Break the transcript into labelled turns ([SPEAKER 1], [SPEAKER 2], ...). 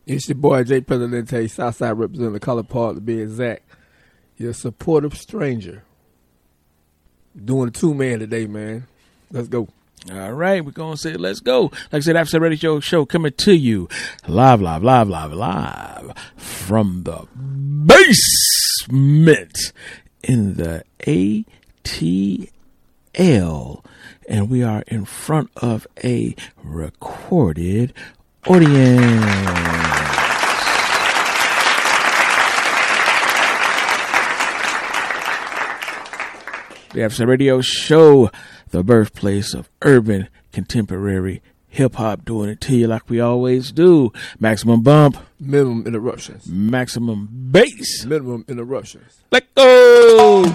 [SPEAKER 1] It's your boy Jay Presidente, Southside representing the color part to be exact. Your supportive stranger. Doing a 2-man today, man. Let's go.
[SPEAKER 2] All right, we're going to say let's go. Like I said, After Radio Show coming to you live from the basement in the ATL. And we are in front of a recorded audience. The After Radio Show, the birthplace of urban contemporary hip-hop, doing it to you like we always do. Maximum bump.
[SPEAKER 1] Minimum interruptions.
[SPEAKER 2] Maximum bass.
[SPEAKER 1] Minimum interruptions.
[SPEAKER 2] Let go.